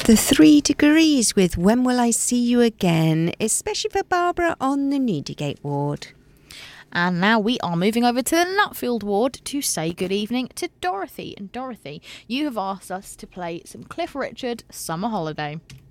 The 3 Degrees with When Will I See You Again, especially for Barbara on the Newdigate ward. And now we are moving over to the Nutfield ward to say good evening to Dorothy. And Dorothy, you have asked us to play some Cliff Richard Summer Holiday.